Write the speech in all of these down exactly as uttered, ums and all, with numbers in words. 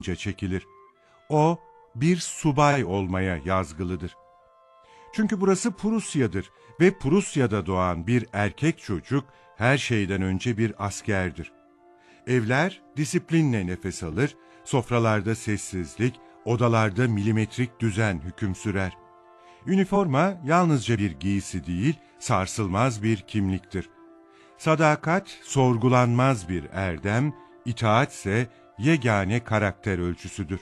çekilir. O bir subay olmaya yazgılıdır. Çünkü burası Prusya'dır ve Prusya'da doğan bir erkek çocuk her şeyden önce bir askerdir. Evler disiplinle nefes alır, sofralarda sessizlik, odalarda milimetrik düzen hüküm sürer. Üniforma yalnızca bir giysi değil, sarsılmaz bir kimliktir. Sadakat sorgulanmaz bir erdem, itaatse yegane karakter ölçüsüdür.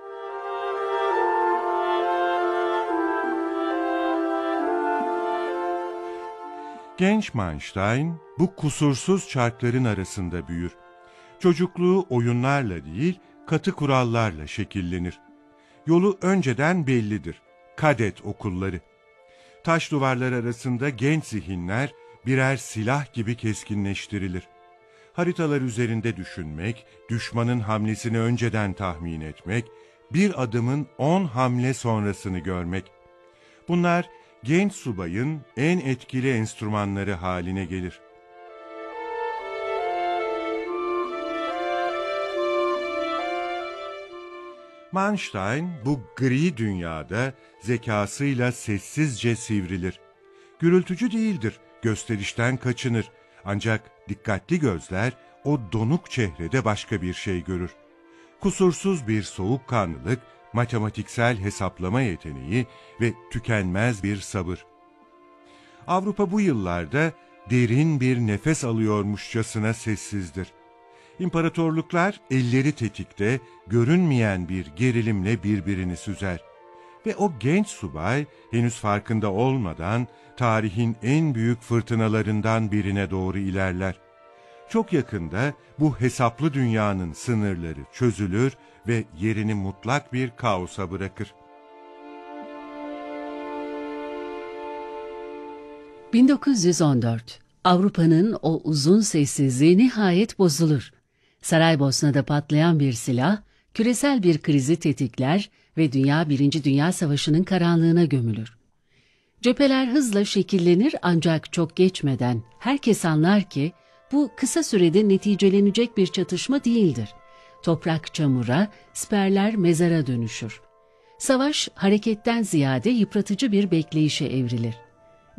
Genç Manstein bu kusursuz çarkların arasında büyür. Çocukluğu oyunlarla değil, katı kurallarla şekillenir. Yolu önceden bellidir. Kadet okulları. Taş duvarlar arasında genç zihinler birer silah gibi keskinleştirilir. Haritalar üzerinde düşünmek, düşmanın hamlesini önceden tahmin etmek, bir adımın on hamle sonrasını görmek. Bunlar genç subayın en etkili enstrümanları haline gelir. Manstein bu gri dünyada zekasıyla sessizce sivrilir. Gürültücü değildir, gösterişten kaçınır. Ancak dikkatli gözler o donuk çehrede başka bir şey görür. Kusursuz bir soğukkanlılık, matematiksel hesaplama yeteneği ve tükenmez bir sabır. Avrupa bu yıllarda derin bir nefes alıyormuşçasına sessizdir. İmparatorluklar elleri tetikte, görünmeyen bir gerilimle birbirini süzer. Ve o genç subay henüz farkında olmadan tarihin en büyük fırtınalarından birine doğru ilerler. Çok yakında bu hesaplı dünyanın sınırları çözülür ve yerini mutlak bir kaosa bırakır. bin dokuz yüz on dört. Avrupa'nın o uzun sessizliği nihayet bozulur. Saraybosna'da patlayan bir silah, küresel bir krizi tetikler ve dünya Birinci Dünya Savaşı'nın karanlığına gömülür. Cepheler hızla şekillenir ancak çok geçmeden herkes anlar ki bu kısa sürede neticelenecek bir çatışma değildir. Toprak çamura, siperler mezara dönüşür. Savaş hareketten ziyade yıpratıcı bir bekleyişe evrilir.